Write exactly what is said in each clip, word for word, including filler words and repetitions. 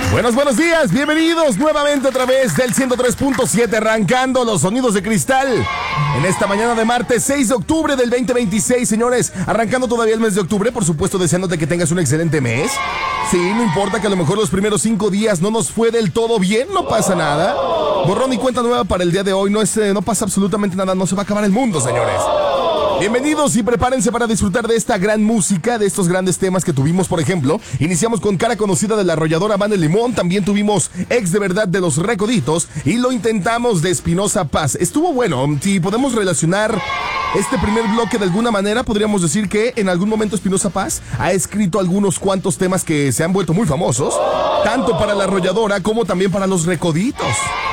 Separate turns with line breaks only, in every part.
Buenos, buenos días, bienvenidos nuevamente a través del ciento tres punto siete, arrancando los sonidos de cristal en esta mañana de martes seis de octubre del veinte veintiséis, señores, arrancando todavía el mes de octubre, por supuesto deseándote que tengas un excelente mes. Sí, no importa que a lo mejor los primeros cinco días no nos fue del todo bien, no pasa nada. Borrón y cuenta nueva para el día de hoy, no, es, no pasa absolutamente nada, no se va a acabar el mundo, señores. Bienvenidos y prepárense para disfrutar de esta gran música, de estos grandes temas que tuvimos, por ejemplo. Iniciamos con Cara Conocida de la arrolladora Banda El Limón, también tuvimos Ex de Verdad de Los Recoditos y Lo Intentamos de Espinosa Paz. Estuvo bueno, si podemos relacionar este primer bloque de alguna manera, podríamos decir que en algún momento Espinosa Paz ha escrito algunos cuantos temas que se han vuelto muy famosos, tanto para la arrolladora como también para Los Recoditos.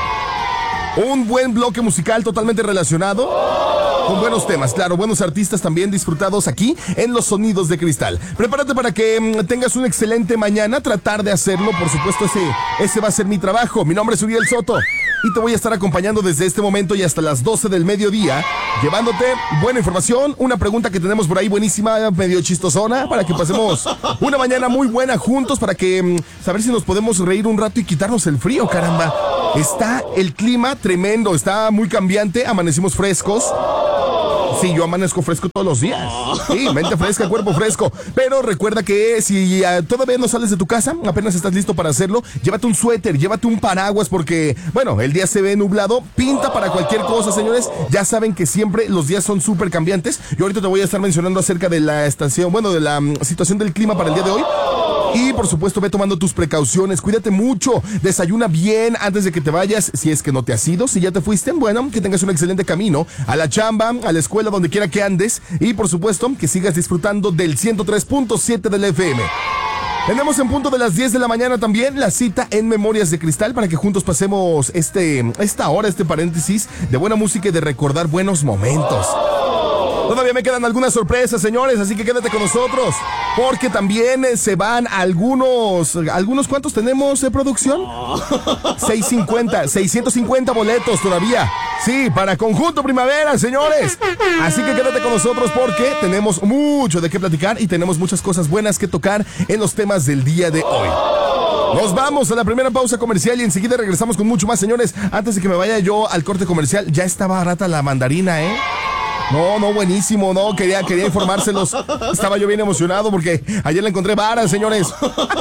Un buen bloque musical totalmente relacionado con buenos temas, claro, buenos artistas también disfrutados aquí en los sonidos de cristal. Prepárate para que mmm, tengas un excelente mañana, tratar de hacerlo, por supuesto, ese, ese va a ser mi trabajo. Mi nombre es Uriel Soto y te voy a estar acompañando desde este momento y hasta las doce del mediodía, llevándote buena información, una pregunta que tenemos por ahí buenísima, medio chistosona, para que pasemos una mañana muy buena juntos, para que mmm, saber si nos podemos reír un rato y quitarnos el frío, caramba. Está el clima tremendo, está muy cambiante, amanecimos frescos. Sí, yo amanezco fresco todos los días. Sí, mente fresca, cuerpo fresco. Pero recuerda que si uh, todavía no sales de tu casa, apenas estás listo para hacerlo, llévate un suéter, llévate un paraguas porque, bueno, el día se ve nublado, pinta para cualquier cosa, señores. Ya saben que siempre los días son súper cambiantes. Yo ahorita te voy a estar mencionando acerca de la estación, bueno, de la um, situación del clima para el día de hoy. Y por supuesto ve tomando tus precauciones, cuídate mucho, desayuna bien antes de que te vayas, si es que no te has ido, si ya te fuiste, bueno, que tengas un excelente camino a la chamba, a la escuela, donde quiera que andes, y por supuesto que sigas disfrutando del ciento tres punto siete del F M. Tenemos en punto de las diez de la mañana también la cita en Memorias de Cristal para que juntos pasemos este, esta hora, este paréntesis de buena música y de recordar buenos momentos. Todavía me quedan algunas sorpresas, señores, así que quédate con nosotros, porque también eh, se van algunos, algunos, ¿cuántos tenemos de producción? seiscientos cincuenta, seiscientos cincuenta boletos todavía, sí, para Conjunto Primavera, señores. Así que quédate con nosotros porque tenemos mucho de qué platicar y tenemos muchas cosas buenas que tocar en los temas del día de hoy. Nos vamos a la primera pausa comercial y enseguida regresamos con mucho más, señores. Antes de que me vaya yo al corte comercial, ya está barata la mandarina, ¿eh? No, no, buenísimo, no, quería, quería informárselos. Estaba yo bien emocionado porque ayer la encontré vara, señores.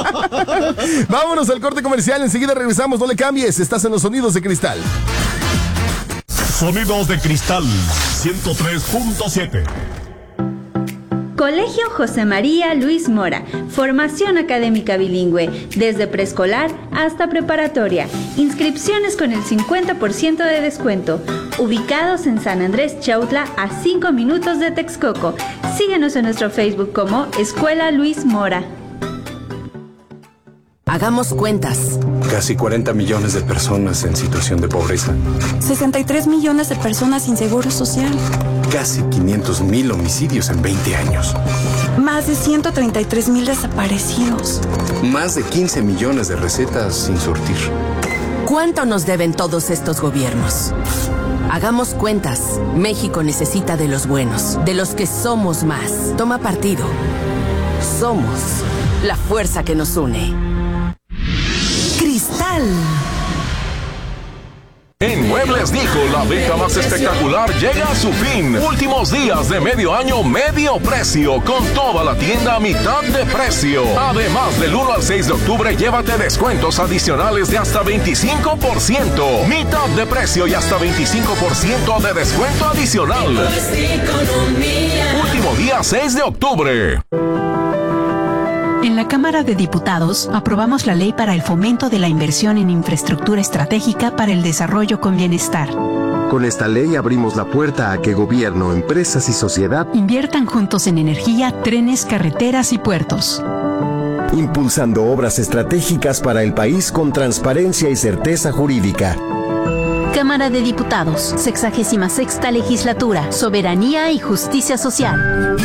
Vámonos al corte comercial, enseguida regresamos, no le cambies, estás en los sonidos de cristal.
Sonidos de cristal, ciento tres punto siete.
Colegio José María Luis Mora, formación académica bilingüe, desde preescolar hasta preparatoria, inscripciones con el cincuenta por ciento de descuento, ubicados en San Andrés Chautla a cinco minutos de Texcoco. Síguenos en nuestro Facebook como Escuela Luis Mora.
Hagamos cuentas.
Casi cuarenta millones de personas en situación de pobreza.
sesenta y tres millones de personas sin seguro social.
Casi quinientos mil homicidios en veinte años.
Más de ciento treinta y tres mil desaparecidos.
Más de quince millones de recetas sin surtir.
¿Cuánto nos deben todos estos gobiernos? Hagamos cuentas. México necesita de los buenos, de los que somos más. Toma partido. Somos la fuerza que nos une. Cristal.
En Muebles Nico, la venta más espectacular llega a su fin. Últimos días de medio año, medio precio, con toda la tienda a mitad de precio. Además, del uno al seis de octubre, llévate descuentos adicionales de hasta veinticinco por ciento. Mitad de precio y hasta veinticinco por ciento de descuento adicional. Último día, seis de octubre.
En la Cámara de Diputados aprobamos la ley para el fomento de la inversión en infraestructura estratégica para el desarrollo con bienestar.
Con esta ley abrimos la puerta a que gobierno, empresas y sociedad
inviertan juntos en energía, trenes, carreteras y puertos.
Impulsando obras estratégicas para el país con transparencia y certeza jurídica.
Cámara de Diputados, sexagésima sexta legislatura, soberanía y justicia social.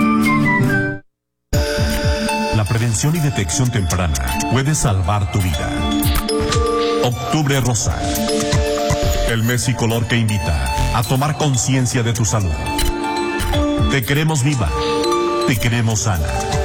La prevención y detección temprana puede salvar tu vida. Octubre Rosa. El mes y color que invita a tomar conciencia de tu salud. Te queremos viva. Te queremos sana.